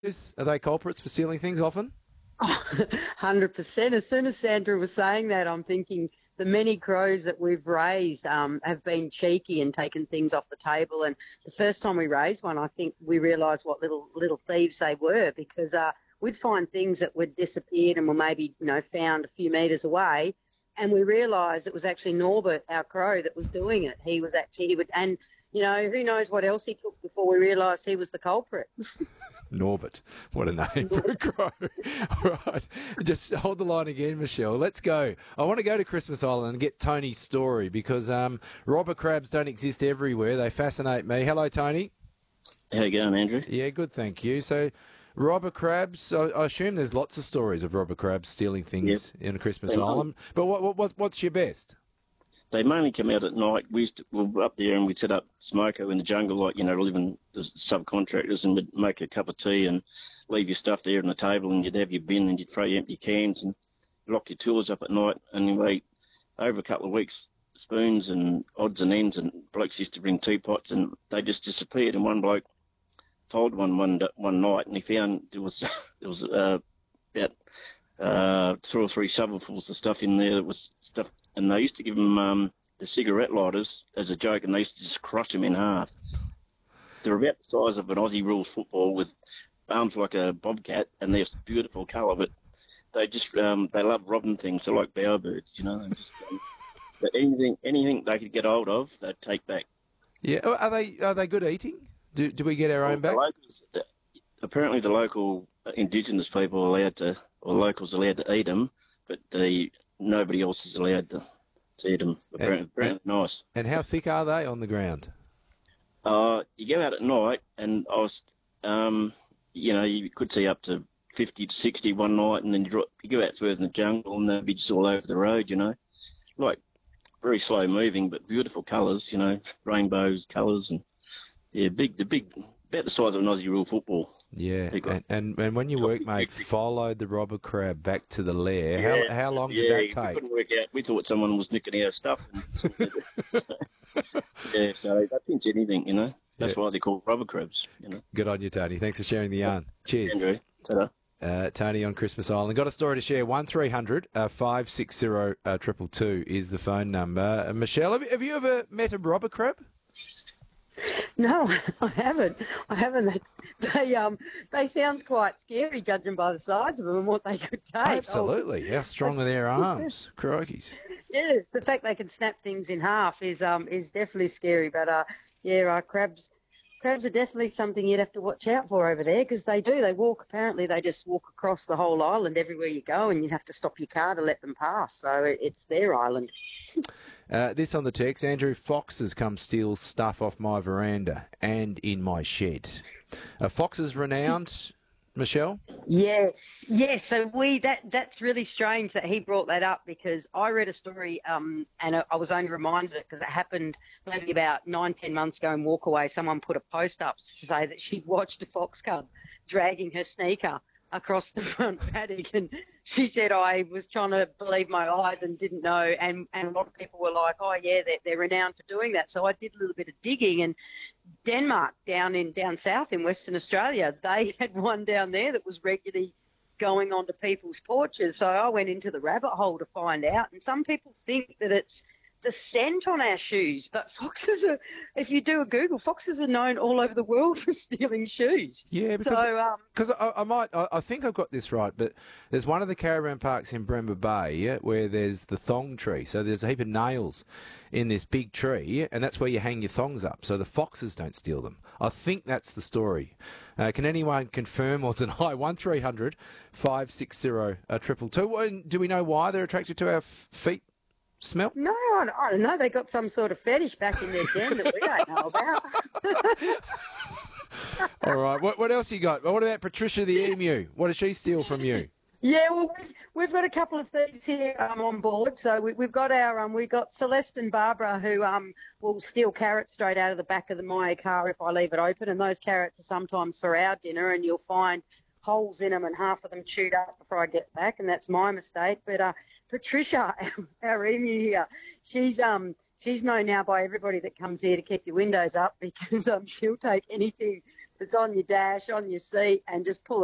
Are they culprits for stealing things often? 100%. As soon as Sandra was saying that, I'm thinking the many crows that we've raised have been cheeky and taken things off the table. And the first time we raised one, I think we realised what little thieves they were, because we'd find things that would disappeared and were maybe found a few metres away, and we realised it was actually Norbert, our crow, that was doing it. He would, and who knows what else he took before we realised he was the culprit. Norbert. What a name for a crow. All right. Just hold the line again, Michelle. Let's go. I want to go to Christmas Island and get Tony's story, because robber crabs don't exist everywhere. They fascinate me. Hello, Tony. How you going, Andrew? Yeah, good, thank you. So, robber crabs, I assume there's lots of stories of robber crabs stealing things in Christmas Island. But what's your best? They mainly come out at night. We were up there and we'd set up smoko in the jungle, like, living as subcontractors, and we'd make a cup of tea and leave your stuff there on the table, and you'd have your bin and you'd throw your empty cans and lock your tools up at night. And anyway, over a couple of weeks, spoons and odds and ends, and blokes used to bring teapots, and they just disappeared. And one bloke told one night, and he found there was about 2 or 3 shovelfuls of stuff in there that was stuff. And they used to give them the cigarette lighters as a joke, and they used to just crush them in half. They're about the size of an Aussie rules football with arms like a bobcat, and they're beautiful colour, but they just they love robbing things. They're like bowerbirds, and just but anything they could get hold of, they'd take back. Yeah, are they good eating? Do we get our own back? Apparently, the local Indigenous people are allowed to, or locals are allowed to eat them, but nobody else is allowed to eat them. Apparently nice. And how thick are they on the ground? You go out at night, and I was, you could see up to 50 to 60 one night, and then you go out further in the jungle, and they'll be just all over the road, like very slow moving, but beautiful colours, rainbows colours, and they're big, about the size of an Aussie rule football. Yeah, and when your workmate followed the robber crab back to the lair, how long did that take? We couldn't work out. We thought someone was nicking our stuff. So they pinch anything, That's why they're called robber crabs, Good on you, Tony. Thanks for sharing the yarn. Cheers. Andrew, ta-da. Tony on Christmas Island. Got a story to share. 1300 560 222 is the phone number. Michelle, have you ever met a robber crab? No, I haven't. They sound quite scary, judging by the size of them and what they could take. Absolutely. How strong are their arms? Crikeys. Yeah, the fact they can snap things in half is definitely scary. But crabs are definitely something you'd have to watch out for over there, because they do. They walk. Apparently, they just walk across the whole island everywhere you go, and you'd have to stop your car to let them pass. So it's their island. This on the text, Andrew, foxes come steal stuff off my veranda and in my shed. Are foxes renowned, Michelle? Yes. So that's really strange that he brought that up, because I read a story and I was only reminded it because it happened maybe about 9-10 months ago in Walkaway. Someone put a post up to say that she'd watched a fox cub dragging her sneaker across the front paddock, and she said, I was trying to believe my eyes and didn't know, and a lot of people were like, oh yeah, they're renowned for doing that. So I did a little bit of digging, and Denmark down south in Western Australia, they had one down there that was regularly going onto people's porches. So I went into the rabbit hole to find out, and some people think that it's the scent on our shoes, but foxes are, if you do a Google, foxes are known all over the world for stealing shoes. Yeah, because I think I've got this right, but there's one of the caravan parks in Bremer Bay where there's the thong tree. So there's a heap of nails in this big tree, and that's where you hang your thongs up, so the foxes don't steal them. I think that's the story. Can anyone confirm or deny? 1300 560 222. Do we know why they're attracted to our feet? Smell? No, I don't know. They got some sort of fetish back in their den that we don't know about. All right. What else you got? What about Patricia the emu? What does she steal from you? Yeah, well, we've got a couple of thieves here on board. So we've got Celeste and Barbara who will steal carrots straight out of the back of my car if I leave it open, and those carrots are sometimes for our dinner, and you'll find holes in them and half of them chewed up before I get back, and that's my mistake. But Patricia, our emu here, she's known now by everybody that comes here to keep your windows up because she'll take anything that's on your dash, on your seat, and just pull